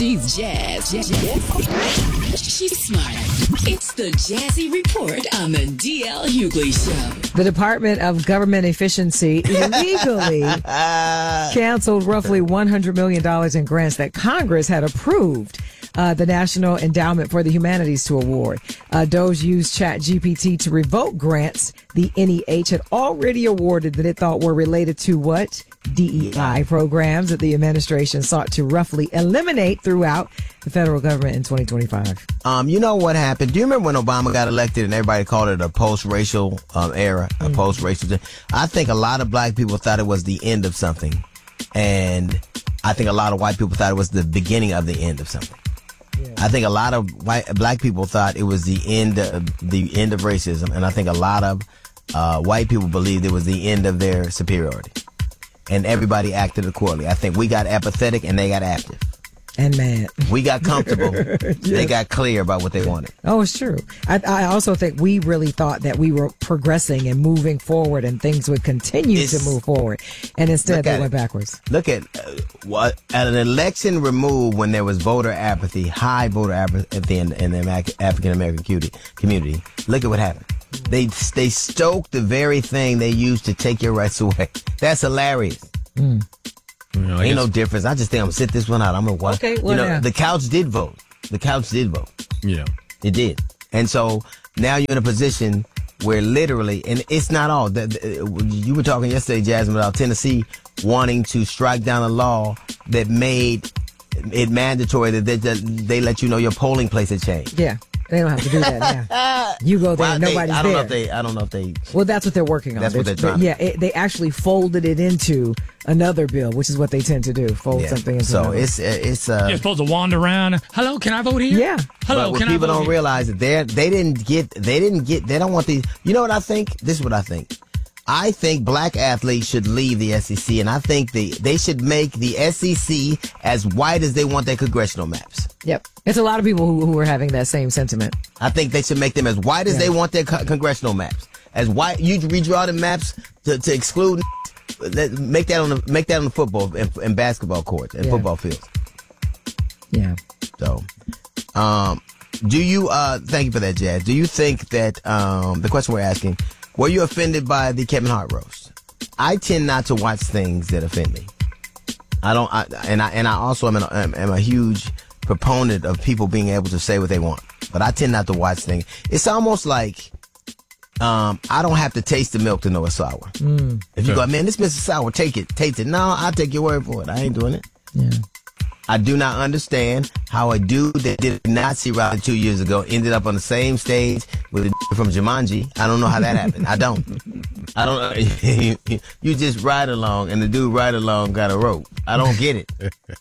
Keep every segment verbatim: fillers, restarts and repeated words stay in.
She's Jazz. Jazz. She's smart. It's the Jazzy Report on the D L Hughley Show. The Department of Government Efficiency illegally canceled roughly one hundred million dollars in grants that Congress had approved uh, the National Endowment for the Humanities to award. Uh, Doge used ChatGPT to revoke grants the N E H had already awarded that it thought were related to what? D E I programs that the administration sought to roughly eliminate throughout the federal government in twenty twenty-five. Um, you know what happened? Do you remember when Obama got elected and everybody called it a post-racial um, era, a mm. post-racial? I think a lot of black people thought it was the end of something, and I think a lot of white people thought it was the beginning of the end of something. Yeah. I think a lot of white black people thought it was the end of the end of racism, and I think a lot of uh, white people believed it was the end of their superiority. And everybody acted accordingly. I think we got apathetic and they got active. And mad. We got comfortable. Yes. They got clear about what they wanted. Oh, it's true. I, I also think we really thought that we were progressing and moving forward and things would continue it's, to move forward. And instead they went it. backwards. Look at uh, what at an election removed when there was voter apathy, high voter apathy in, in the African American community. Look at what happened. They they stoked the very thing they used to take your rights away. That's hilarious. Mm. You know, Ain't no difference. I just think I'm gonna sit this one out. I'm gonna watch. Okay, well, you know, yeah. the couch did vote. The couch did vote. Yeah, it did. And so now you're in a position where literally, and it's not all. The, the, you were talking yesterday, Jasmine, about Tennessee wanting to strike down a law that made it mandatory that they, that they let you know your polling place had changed. Yeah. They don't have to do that now. You go there, well, nobody's they, I don't there. Know if they, I don't know if they... Well, that's what they're working on. That's what they're trying they, Yeah, it, they actually folded it into another bill, which is what they tend to do, fold yeah. something into so another. it's... it's uh, You're supposed to wander around. Hello, can I vote here? Yeah. Hello, but can I vote people don't here? realize that they they didn't get... They didn't get... They don't want these... You know what I think? This is what I think. I think black athletes should leave the S E C, and I think they, they should make the S E C as white as they want their congressional maps. Yep. It's a lot of people who, who are having that same sentiment. I think they should make them as white as yeah. they want their co- congressional maps. As white, you redraw the maps to, to exclude, make that on the, make that on the football and, and basketball courts and yeah. football fields. Yeah. So, um, do you, uh, thank you for that, Jazz. Do you think that, um, the question we're asking, were you offended by the Kevin Hart roast? I tend not to watch things that offend me. I don't, I, and I and I also am, an, am, am a huge proponent of people being able to say what they want. But I tend not to watch things. It's almost like um, I don't have to taste the milk to know it's sour. Mm. If you go, man, this Mister Sour, take it, taste it. No, I'll take your word for it. I ain't doing it. Yeah. I do not understand how a dude that did Nazi rally two years ago ended up on the same stage with a d- from Jumanji. I don't know how that happened. I don't. I don't know. You just ride along, and the dude ride along got a rope. I don't get it.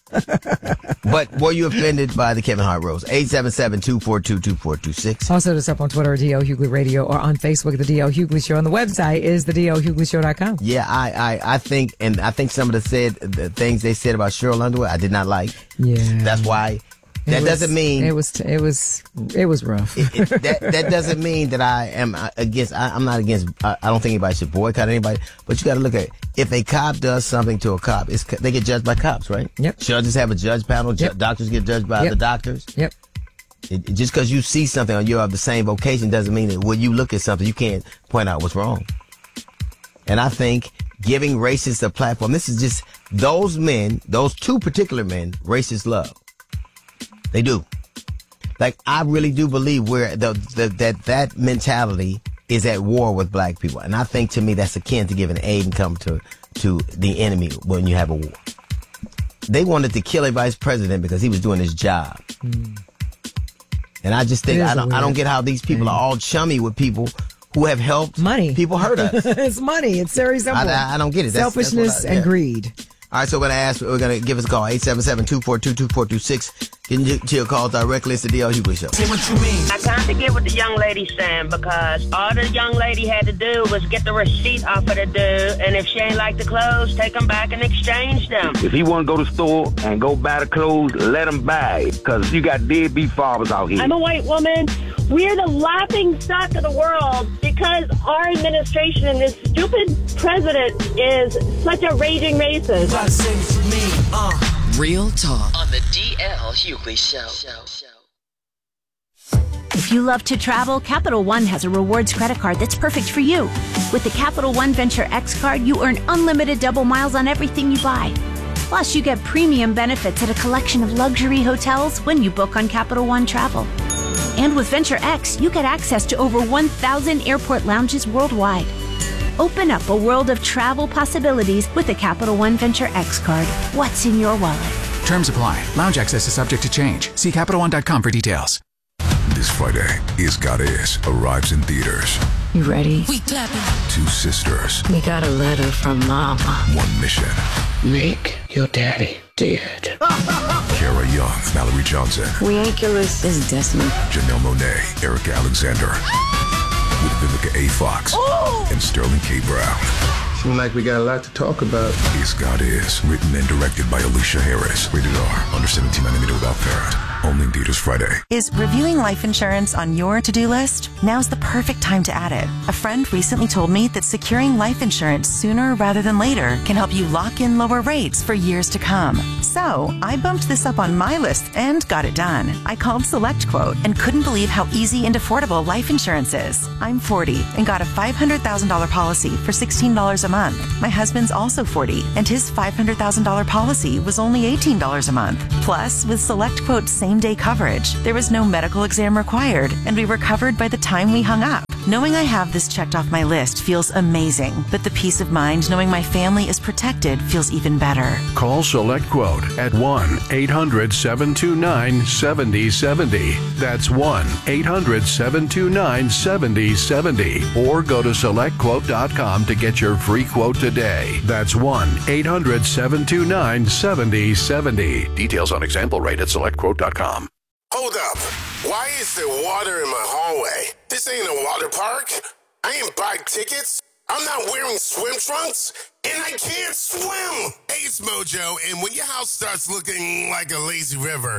But were you offended by the Kevin Hart roast? eight seven seven, two four two, two four two six. Also, us up on Twitter, D L Hughley Radio, or on Facebook, The D L Hughley Show. And the website is the D L Hughley Show dot com. Yeah, I, I, I think, and I think some of the said the things they said about Cheryl Underwood, I did not like. Yeah, that's why. That was, doesn't mean it was it was it was rough. it, it, that that doesn't mean that I am against. I, I'm not against. I, I don't think anybody should boycott anybody. But you got to look at it. If a cop does something to a cop, it's they get judged by cops, right? Yep. Judges have a judge panel. Ju- yep. Doctors get judged by yep. the doctors. Yep. It, it, just because you see something or you're of the same vocation doesn't mean that when you look at something you can't point out what's wrong. And I think giving racists a platform. This is just those men, those two particular men, racists love. They do. Like, I really do believe we're the, the, that that mentality is at war with black people. And I think, to me, that's akin to giving aid and come to, to the enemy when you have a war. They wanted to kill a vice president because he was doing his job. Mm. And I just think, I don't, I don't get how these people thing. are all chummy with people who have helped money. people hurt us. It's money. It's very simple. I, I don't get it. That's, Selfishness that's I, yeah. and greed. All right, so we're going to ask, we're going to give us a call, eight seven seven, two four two, two four two six. Get to your call directly. It's the D L Hughley Show. Say what you mean. I kind of get what the young lady's saying, because all the young lady had to do was get the receipt off of the dude, and if she ain't like the clothes, take them back and exchange them. If he want to go to the store and go buy the clothes, let him buy it, because you got deadbeat fathers out here. I'm a white woman. We're the laughing stock of the world because our administration and this stupid president is such a raging racist. Gotta say what you mean, uh. Real talk on the D L Hughley Show. If you love to travel, Capital One has a rewards credit card that's perfect for you. With the Capital One Venture X card, you earn unlimited double miles on everything you buy. Plus, you get premium benefits at a collection of luxury hotels when you book on Capital One Travel. And with Venture X, you get access to over one thousand airport lounges worldwide. Open up a world of travel possibilities with the Capital One Venture X card. What's in your wallet? Terms apply. Lounge access is subject to change. See Capital One dot com for details. This Friday, Is God Is arrives in theaters. You ready? We clapping. Two sisters. We got a letter from Mama. One mission. Make your daddy dead. Kara Young, Mallory Johnson. We ain't killers. This is Destiny. Janelle Monáe, Erica Alexander. With Vivica A. Fox. Oh! And Sterling K. Brown. Seems like we got a lot to talk about. Is God Is, written and directed by Alicia Harris. Rated R, under seventeen, millimeter without parent. Only in theaters Friday. Is reviewing life insurance on your to-do list? Now's the perfect time to add it. A friend recently told me that securing life insurance sooner rather than later can help you lock in lower rates for years to come. So I bumped this up on my list and got it done. I called SelectQuote and couldn't believe how easy and affordable life insurance is. I'm forty and got a five hundred thousand dollars policy for sixteen dollars a month. My husband's also forty and his five hundred thousand dollars policy was only eighteen dollars a month. Plus, with SelectQuote's same-day coverage, there was no medical exam required, and we were covered by the time we hung up. Knowing I have this checked off my list feels amazing, but the peace of mind knowing my family is protected feels even better. Call SelectQuote at one eight hundred seven two nine seven zero seven zero. That's one eight hundred seven two nine seven zero seven zero. Or go to select quote dot com to get your free quote today. That's one eight hundred seven two nine seven zero seven zero. Details on example rate at select quote dot com. Hold up. Why is there water in my hallway? This ain't a water park. I ain't buy tickets. I'm not wearing swim trunks. And I can't swim. Hey, it's Mojo. And when your house starts looking like a lazy river,